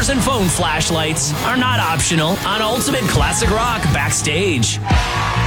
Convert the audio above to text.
and phone flashlights are not optional on Ultimate Classic Rock Backstage.